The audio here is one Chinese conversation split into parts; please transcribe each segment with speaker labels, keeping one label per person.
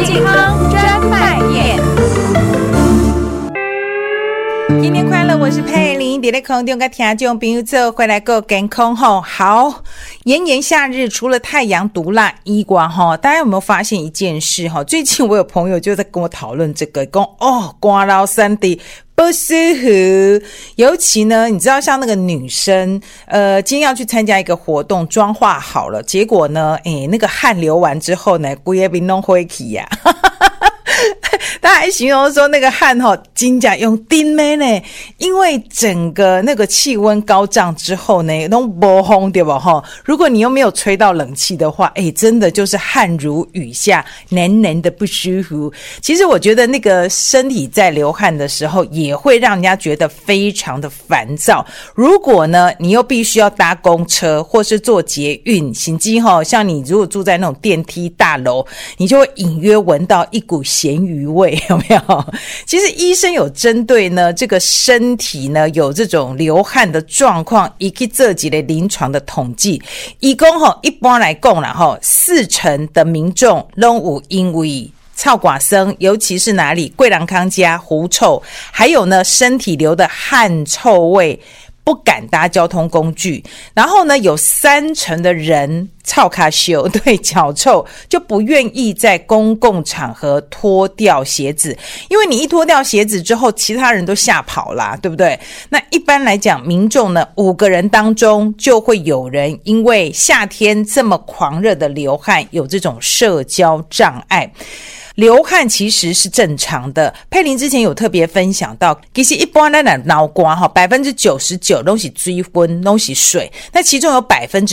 Speaker 1: 健康专卖店。新年快乐，我是佩玲，在空中跟听众朋友做回来够健康吼。好，炎炎夏日，除了太阳毒辣以外吼，大家有没有发现一件事哈？最近我有朋友就在跟我讨论这个，说寒到身体不舒服，尤其呢，你知道像那个女生，今天要去参加一个活动，妆化好了，结果呢，那个汗流完之后呢，整个面都灰起呀。他还形容说那个汗真的用叮咩呢，因为整个那个气温高涨之后呢都没风对吧，如果你又没有吹到冷气的话，真的就是汗如雨下，黏黏的不舒服。其实我觉得那个身体在流汗的时候也会让人家觉得非常的烦躁。如果呢你又必须要搭公车或是坐捷运，行机像你如果住在那种电梯大楼，你就会隐约闻到一股咸鱼味，有没有？其实医生有针对呢这个身体呢有这种流汗的状况，以及这几类临床的统计，一共一般来讲啦，40%的民众都有因为臭寡生，尤其是哪里贵人康家狐臭，还有呢身体流的汗臭味，不敢搭交通工具，然后呢有30%的人臭卡修，对，脚臭，就不愿意在公共场合脱掉鞋子，因为你一脱掉鞋子之后其他人都吓跑啦，对不对？那一般来讲民众呢5个人当中就会有人因为夏天这么狂热的流汗有这种社交障碍。流汗其实是正常的，佩玲之前有特别分享到，其实一般的脑瓜99%都是水分，都是水，那其中有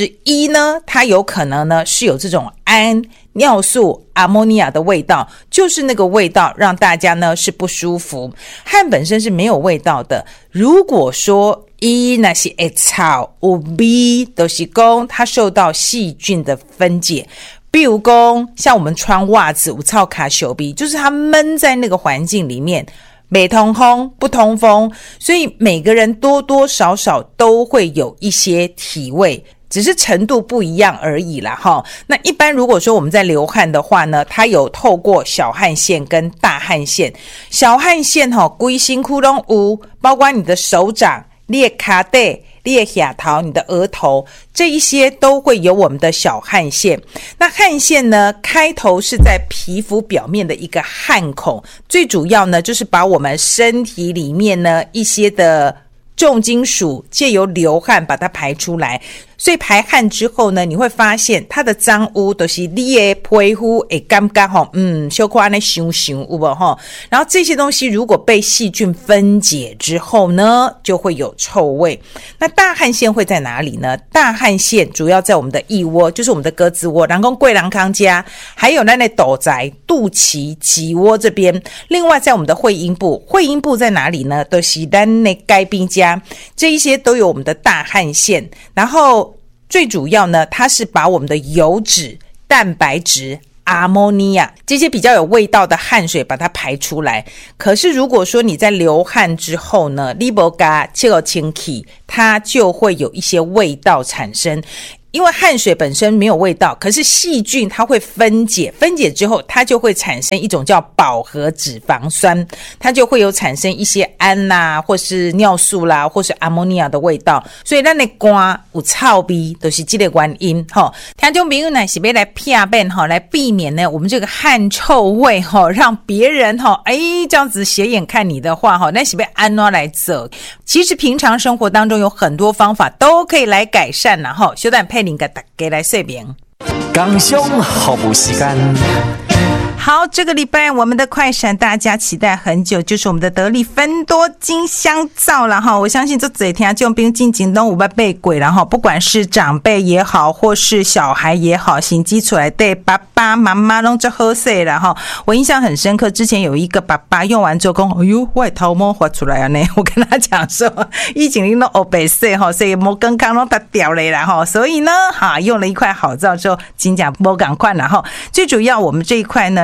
Speaker 1: 1%呢，它有可能呢是有这种氨尿素阿莫尼亚的味道，就是那个味道让大家呢是不舒服。汗本身是没有味道的，如果说那是会臭，有味都是说它受到细菌的分解。比如说像我们穿袜子有臭卡手鼻，就是它闷在那个环境里面，没通风不通风，所以每个人多多少少都会有一些体味，只是程度不一样而已啦齁。那一般如果说我们在流汗的话呢，它有透过小汗腺跟大汗腺。小汗腺规身躯都有，包括你的手掌、你的脚底、你的下头、你的额头，这一些都会有我们的小汗腺。那汗腺呢，开头是在皮肤表面的一个汗孔，最主要呢就是把我们身体里面呢一些的重金属借由流汗把它排出来。所以排汗之后呢，你会发现它的脏污都是你的皮肤会感觉小可安的熊熊有没有？然后这些东西如果被细菌分解之后呢，就会有臭味。那大汗腺会在哪里呢？大汗腺主要在我们的腋窝，就是我们的胳肢窝，人说贵人康家，还有那斗宅、肚脐、脊窝这边。另外在我们的会阴部，会阴部在哪里呢？都是咱的该边家，这一些都有我们的大汗腺。然后最主要呢，它是把我们的油脂、蛋白质、阿莫尼亚这些比较有味道的汗水把它排出来。可是如果说你在流汗之后呢，你没给它清洗，它就会有一些味道产生。因为汗水本身没有味道，可是细菌它会分解之后，它就会产生一种叫饱和脂肪酸，它就会有产生一些氨啦，或是尿素啦，或是阿莫尼亚的味道。所以咱的汗有臭味都是这个原因齁。听众朋友呢是要来骗变齁，来避免呢我们这个汗臭味齁，让别人齁这样子斜眼看你的话齁，那是要安怎来做？其实平常生活当中有很多方法都可以来改善啦齁。小等佩玲给大家来说明。
Speaker 2: 工商服务时间。
Speaker 1: 好，这个礼拜我们的快闪大家期待很久，就是我们的得力芬多精香皂了哈。我相信这几天这种兵进京东500倍贵了哈，不管是长辈也好，或是小孩也好，新基出来对爸爸妈妈都这喝水了哈。我印象很深刻，之前有一个爸爸用完之后说：“哎呦，我的头毛发出来了呢。”我跟他讲说，以前你都黑白色哈，所以毛根康都打掉了啦哈。所以呢，用了一块好皂之后，真的没赶快了哈。最主要我们这一块呢。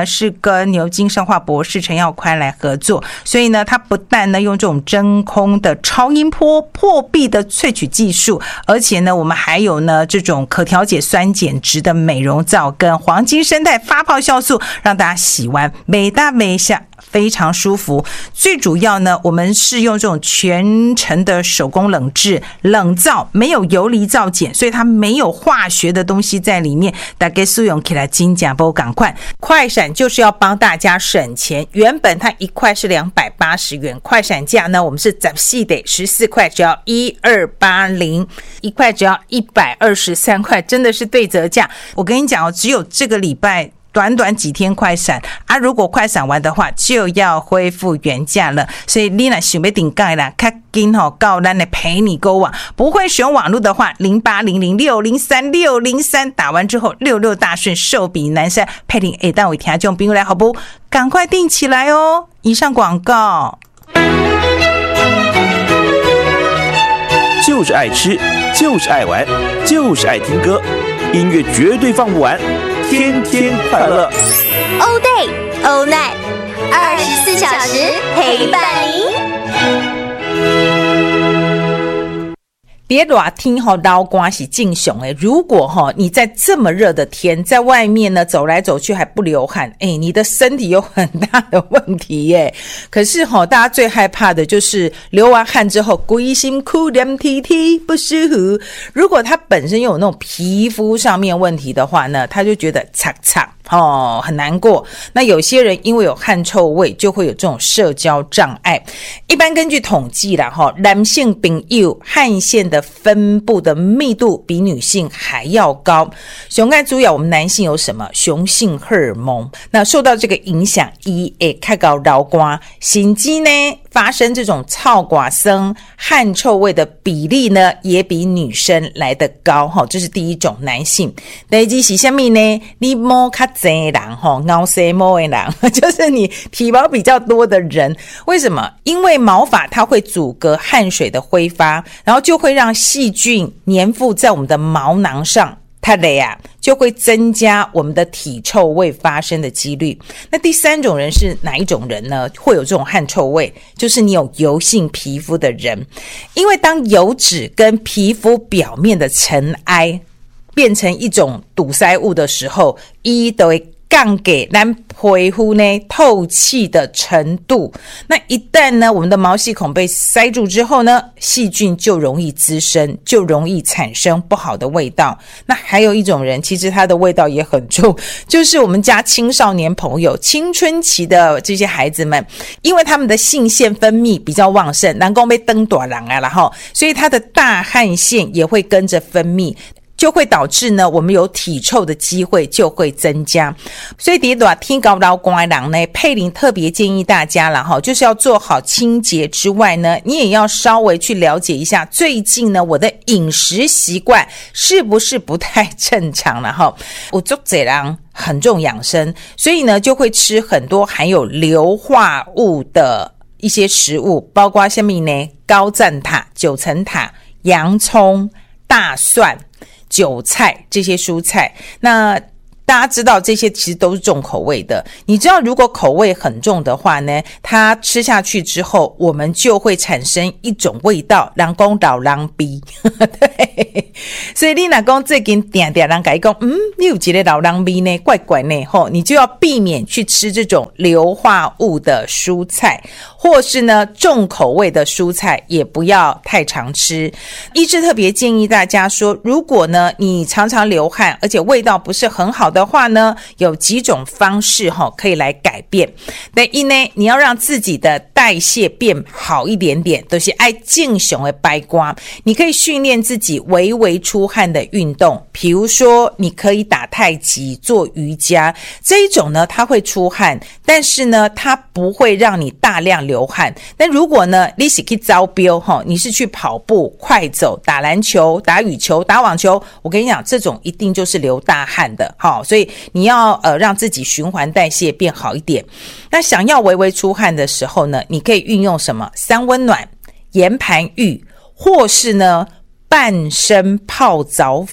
Speaker 1: 是跟牛津生化博士陈耀宽来合作，所以呢他不但呢用这种真空的超音波破壁的萃取技术，而且呢我们还有呢这种可调节酸碱值的美容皂跟黄金生态发泡酵素，让大家洗完美大美下非常舒服。最主要呢我们是用这种全程的手工冷制冷皂，没有游离皂碱，所以它没有化学的东西在里面，大家使用起来真的不赶快。快闪就是要帮大家省钱，原本它一块是280元，快闪价呢我们是14块，只要1280，一块只要123块，真的是对折价。我跟你讲只有这个礼拜短短几天快闪啊！如果快闪完的话，就要恢复原价了。所以你若想要订购啦，赶紧到咱的陪你购网。不会使用网络的话，0800603603打完之后66大顺寿比南山陪你下单为听众朋友来好不？赶快订起来哦！以上广告。
Speaker 3: 就是爱吃，就是爱玩，就是爱听歌，音乐绝对放不完。天天快乐
Speaker 4: ，All day all night， 24小时陪伴您。
Speaker 1: 别热天流汗是正常的，如果你在这么热的天在外面呢走来走去还不流汗，你的身体有很大的问题耶。可是大家最害怕的就是流完汗之后规身躯黏踢踢不舒服。如果他本身又有那种皮肤上面问题的话呢，他就觉得擦擦很难过。那有些人因为有汗臭味就会有这种社交障碍。一般根据统计啦男性朋友汗腺的分布的密度比女性还要高。熊该主要我们男性有什么雄性荷尔蒙，那受到这个影响也会较高流汗，甚至呢发生这种臭寡生汗臭味的比例呢也比女生来得高这是第一种男性。第二是什么呢？你毛较多的人熬生毛的人就是你体毛比较多的人。为什么？因为毛发它会阻隔汗水的挥发，然后就会让细菌粘附在我们的毛囊上，它的就会增加我们的体臭味发生的几率。那第三种人是哪一种人呢？会有这种汗臭味，就是你有油性皮肤的人。因为当油脂跟皮肤表面的尘埃变成一种堵塞物的时候，它就会降给咱皮肤呢透气的程度。那一旦呢我们的毛细孔被塞住之后呢，细菌就容易滋生，就容易产生不好的味道。那还有一种人其实他的味道也很重，就是我们家青少年朋友青春期的这些孩子们，因为他们的性腺分泌比较旺盛，人说要长大人啊啦所以他的大汗腺也会跟着分泌，就会导致呢我们有体臭的机会就会增加。所以在热天流汗的人呢，佩玲特别建议大家啦就是要做好清洁之外呢，你也要稍微去了解一下最近呢我的饮食习惯是不是不太正常了有很多人很重养生，所以呢就会吃很多含有硫化物的一些食物，包括什么呢？高赞塔、九层塔、洋葱、大蒜、韭菜这些蔬菜。那大家知道这些其实都是重口味的，你知道如果口味很重的话呢，它吃下去之后我们就会产生一种味道，人说老人逼对，所以你若说最近定定人跟你说你有一个老人逼呢怪怪呢你就要避免去吃这种硫化物的蔬菜，或是呢重口味的蔬菜也不要太常吃。医师特别建议大家说，如果呢你常常流汗而且味道不是很好的话呢，有几种方式可以来改变。第一呢，你要让自己的代谢变好一点点，就是要正常的排汗。你可以训练自己微微出汗的运动，比如说你可以打太极、做瑜伽，这一种呢它会出汗，但是呢它不会让你大量流汗。但如果呢你是去招标你是去跑步、快走、打篮球、打羽球、打网球，我跟你讲这种一定就是流大汗的所以你要让自己循环代谢变好一点。那想要微微出汗的时候呢，你可以运用什么？三温暖、岩盘浴，或是呢半身泡澡法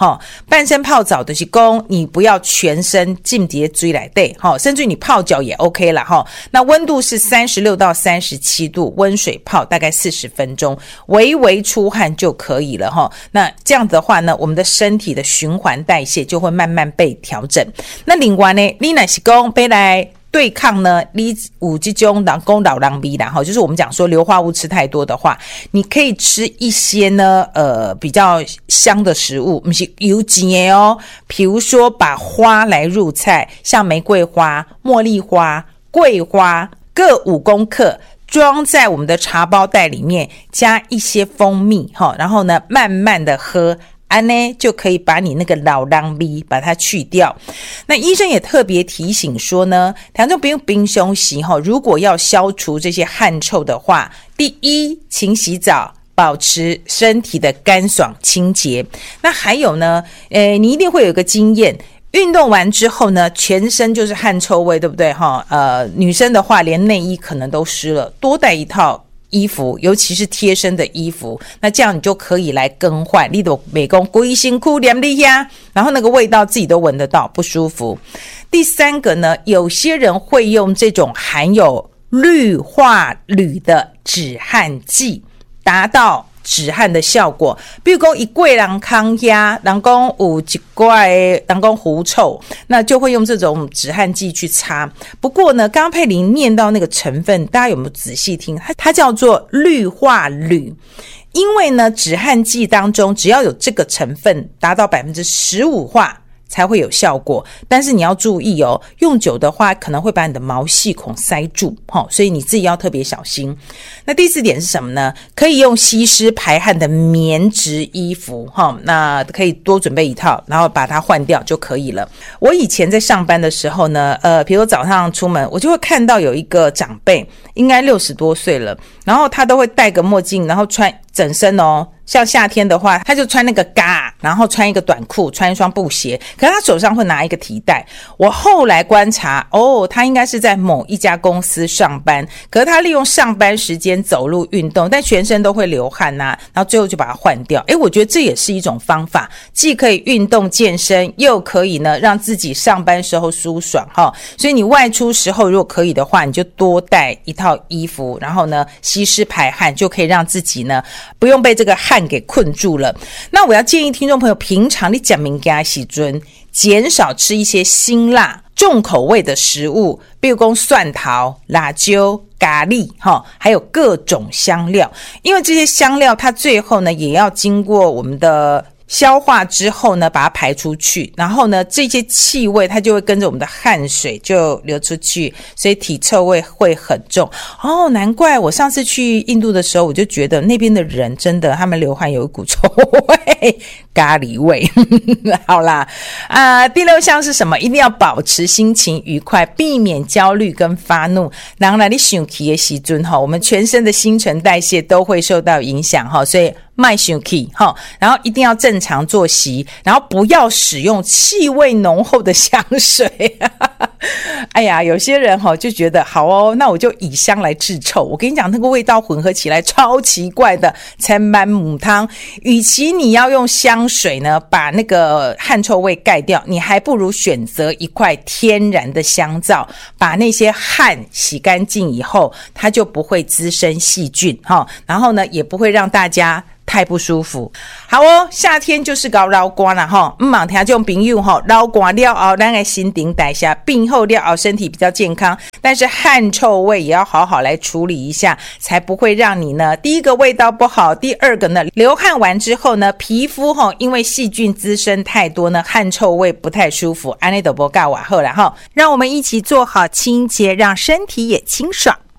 Speaker 1: 半身泡澡就是说你不要全身浸在水里面，甚至你泡脚也 OK 啦。那温度是36到37度，温水泡大概40分钟，微微出汗就可以了。那这样子的话呢，我们的身体的循环代谢就会慢慢被调整。那另外呢，你若是说要来对抗呢，你有这种人讲老人味啦，就是我们讲说硫化物吃太多的话，你可以吃一些呢比较香的食物，不是油脂的哦，比如说把花来入菜，像玫瑰花、茉莉花、桂花各5公克，装在我们的茶包袋里面，加一些蜂蜜，然后呢慢慢的喝，这样就可以把你那个老人味把它去掉。那医生也特别提醒说呢，听众朋友平常时如果要消除这些汗臭的话，第一，勤洗澡，保持身体的干爽清洁。那还有呢你一定会有一个经验，运动完之后呢，全身就是汗臭味，对不对？女生的话连内衣可能都湿了，多带一套衣服，尤其是贴身的衣服，那这样你就可以来更换，你就不用规身躯黏你呀，然后那个味道自己都闻得到，不舒服。第三个呢，有些人会用这种含有氯化铝的止汗剂，达到止汗的效果。比如说一贵人康呀，人讲有一怪人讲狐臭，那就会用这种止汗剂去擦。不过呢，刚刚佩玲念到那个成分，大家有没有仔细听？它叫做氯化铝。因为呢，止汗剂当中只要有这个成分达到 15% 化才会有效果，但是你要注意哦，用久的话可能会把你的毛细孔塞住，所以你自己要特别小心。那第4点是什么呢？可以用吸湿排汗的棉质衣服，那可以多准备一套，然后把它换掉就可以了。我以前在上班的时候呢，比如早上出门，我就会看到有一个长辈，应该60多岁了，然后他都会戴个墨镜，然后穿整身哦，像夏天的话他就穿那个嘎，然后穿一个短裤，穿一双布鞋，可是他手上会拿一个提袋。我后来观察他应该是在某一家公司上班，可是他利用上班时间走路运动，但全身都会流汗然后最后就把它换掉。我觉得这也是一种方法，既可以运动健身，又可以呢让自己上班时候舒爽所以你外出时候如果可以的话，你就多带一套衣服，然后呢吸湿排汗，就可以让自己呢不用被这个汗给困住了。那我要建议听众朋友，平常你吃东西的时候减少吃一些辛辣重口味的食物，比如说蒜头、辣椒、咖喱还有各种香料，因为这些香料它最后呢也要经过我们的消化之后呢把它排出去，然后呢这些气味它就会跟着我们的汗水就流出去，所以体臭味会很重难怪我上次去印度的时候，我就觉得那边的人真的他们流汗有一股臭味，咖喱味好啦第6项是什么？一定要保持心情愉快，避免焦虑跟发怒。然后呢你生气的时候我们全身的新陈代谢都会受到影响所以别生气然后一定要正常作息，然后不要使用气味浓厚的香水哎呀，有些人就觉得好那我就以香来制臭。我跟你讲，那个味道混合起来超奇怪的，千万母汤。与其你要用香水呢把那个汗臭味盖掉，你还不如选择一块天然的香皂，把那些汗洗干净以后，它就不会滋生细菌然后呢也不会让大家太不舒服。好夏天就是搞流汗啦不忙听这种朋友流汗了后咱的新陈代谢病后了后身体比较健康，但是汗臭味也要好好来处理一下，才不会让你呢第一个味道不好，第二个呢流汗完之后呢皮肤因为细菌滋生太多呢汗臭味不太舒服，这样就不要搞我好啦让我们一起做好清洁，让身体也清爽。